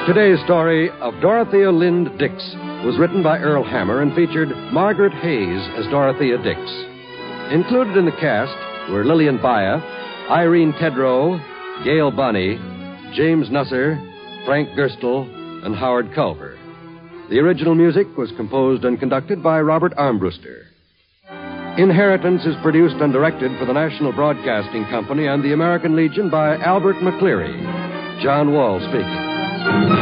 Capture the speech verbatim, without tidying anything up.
Today's story of Dorothea Lind Dix was written by Earl Hammer and featured Margaret Hayes as Dorothea Dix. Included in the cast were Lillian Baya, Irene Tedrow, Gail Bonney, James Nusser, Frank Gerstle, and Howard Culver. The original music was composed and conducted by Robert Armbruster. Inheritance is produced and directed for the National Broadcasting Company and the American Legion by Albert McCleary. John Wall speaking.